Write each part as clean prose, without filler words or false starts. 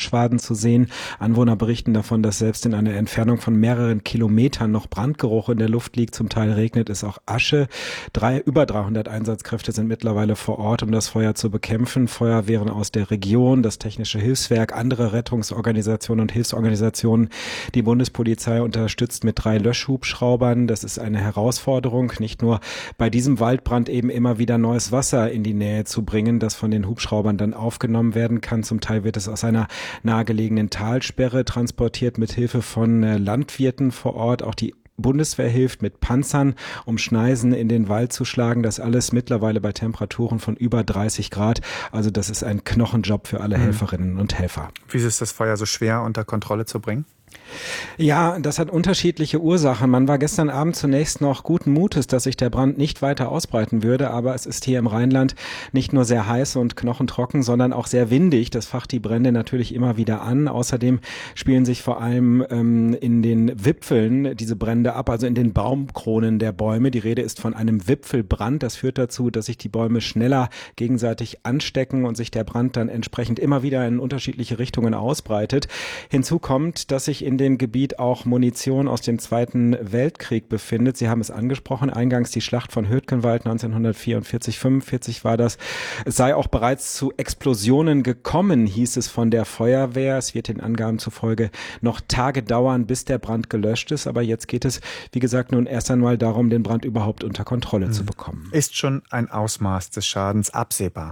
Rauchschwaden zu sehen. Anwohner berichten davon, dass selbst in einer Entfernung von mehreren Kilometern noch Brandgeruch in der Luft liegt. Zum Teil regnet es auch Asche. Über 300 Einsatzkräfte sind mittlerweile vor Ort, um das Feuer zu bekämpfen. Feuerwehren aus der Region, das Technische Hilfswerk, andere Rettungsorganisationen und Hilfsorganisationen. Die Bundespolizei unterstützt mit 3 Löschhubschraubern. Das ist eine Herausforderung, nicht nur bei diesem Waldbrand eben immer wieder neues Wasser in die Nähe zu bringen, das von den Hubschraubern dann aufgenommen werden kann. Zum Teil wird es aus einer nahegelegenen Talsperre transportiert mit Hilfe von Landwirten vor Ort. Auch die Bundeswehr hilft mit Panzern, um Schneisen in den Wald zu schlagen. Das alles mittlerweile bei Temperaturen von über 30 Grad. Also das ist ein Knochenjob für alle Helferinnen und Helfer. Wieso ist das Feuer so schwer unter Kontrolle zu bringen? Ja, das hat unterschiedliche Ursachen. Man war gestern Abend zunächst noch guten Mutes, dass sich der Brand nicht weiter ausbreiten würde, aber es ist hier im Rheinland nicht nur sehr heiß und knochentrocken, sondern auch sehr windig. Das facht die Brände natürlich immer wieder an. Außerdem spielen sich vor allem in den Wipfeln diese Brände ab, also in den Baumkronen der Bäume. Die Rede ist von einem Wipfelbrand. Das führt dazu, dass sich die Bäume schneller gegenseitig anstecken und sich der Brand dann entsprechend immer wieder in unterschiedliche Richtungen ausbreitet. Hinzu kommt, dass sich in dem Gebiet auch Munition aus dem Zweiten Weltkrieg befindet. Sie haben es angesprochen, eingangs die Schlacht von Hürtgenwald 1944/45 war das. Es sei auch bereits zu Explosionen gekommen, hieß es von der Feuerwehr. Es wird den Angaben zufolge noch Tage dauern, bis der Brand gelöscht ist. Aber jetzt geht es, wie gesagt, nun erst einmal darum, den Brand überhaupt unter Kontrolle zu bekommen. Ist schon ein Ausmaß des Schadens absehbar?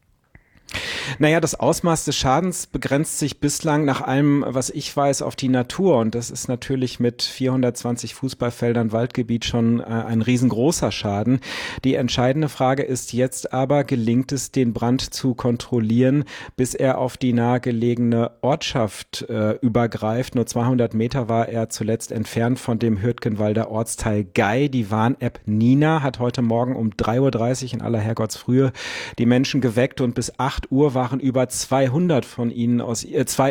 Naja, das Ausmaß des Schadens begrenzt sich bislang nach allem, was ich weiß, auf die Natur. Und das ist natürlich mit 420 Fußballfeldern Waldgebiet schon ein riesengroßer Schaden. Die entscheidende Frage ist jetzt aber, gelingt es, den Brand zu kontrollieren, bis er auf die nahegelegene Ortschaft übergreift. Nur 200 Meter war er zuletzt entfernt von dem Hürtgenwalder Ortsteil Gei. Die Warn-App Nina hat heute Morgen um 3:30 Uhr in aller Herrgottsfrühe die Menschen geweckt und bis 8 Uhr waren über 2000 von ihnen aus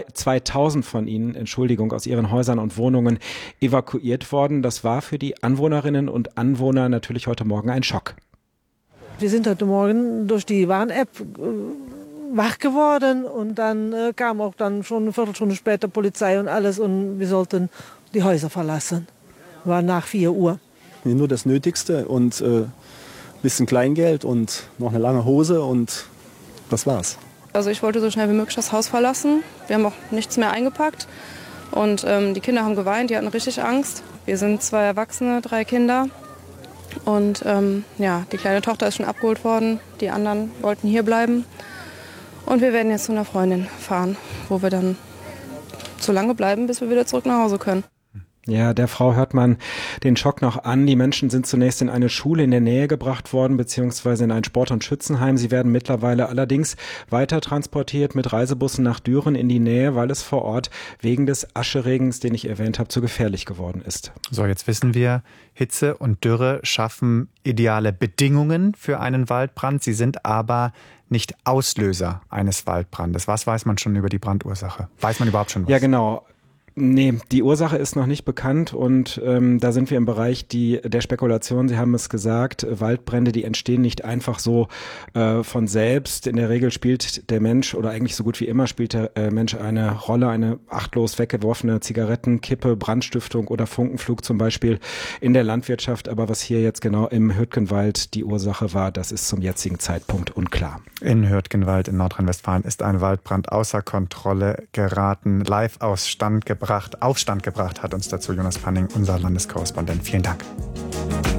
ihren Häusern und Wohnungen evakuiert worden. Das war für die Anwohnerinnen und Anwohner natürlich heute Morgen ein Schock. Wir sind heute Morgen durch die Warn-App wach geworden und dann kam auch dann schon eine Viertelstunde später Polizei und alles und wir sollten die Häuser verlassen. War nach 4 Uhr. Nur das Nötigste und ein bisschen Kleingeld und noch eine lange Hose und das war's. Also ich wollte so schnell wie möglich das Haus verlassen. Wir haben auch nichts mehr eingepackt. Und die Kinder haben geweint, die hatten richtig Angst. Wir sind 2 Erwachsene, 3 Kinder. Und die kleine Tochter ist schon abgeholt worden. Die anderen wollten hier bleiben. Und wir werden jetzt zu einer Freundin fahren, wo wir dann so lange bleiben, bis wir wieder zurück nach Hause können. Ja, der Frau hört man den Schock noch an. Die Menschen sind zunächst in eine Schule in der Nähe gebracht worden, beziehungsweise in ein Sport- und Schützenheim. Sie werden mittlerweile allerdings weiter transportiert mit Reisebussen nach Düren in die Nähe, weil es vor Ort wegen des Ascheregens, den ich erwähnt habe, zu gefährlich geworden ist. So, jetzt wissen wir, Hitze und Dürre schaffen ideale Bedingungen für einen Waldbrand. Sie sind aber nicht Auslöser eines Waldbrandes. Was weiß man schon über die Brandursache? Weiß man überhaupt schon was? Ja, genau. Nee, die Ursache ist noch nicht bekannt und da sind wir im Bereich der Spekulation. Sie haben es gesagt, Waldbrände, die entstehen nicht einfach so von selbst. In der Regel spielt der Mensch oder eigentlich so gut wie immer spielt der Mensch eine Rolle, eine achtlos weggeworfene Zigarettenkippe, Brandstiftung oder Funkenflug zum Beispiel in der Landwirtschaft. Aber was hier jetzt genau im Hürtgenwald die Ursache war, das ist zum jetzigen Zeitpunkt unklar. In Hürtgenwald in Nordrhein-Westfalen ist ein Waldbrand außer Kontrolle geraten. Live auf Stand gebracht hat uns dazu Jonas Panning, unser Landeskorrespondent. Vielen Dank.